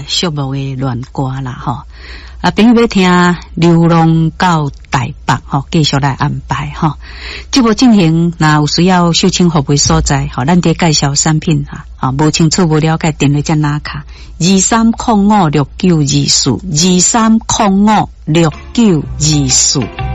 寂寞的恋歌啦吼。朋友要听《流浪到台北》吼，继续来安排吼。节目进行，那有需要秀清服务所在，吼，咱得介绍产品哈，无清楚无了解，电话再拿卡23056924，23056924。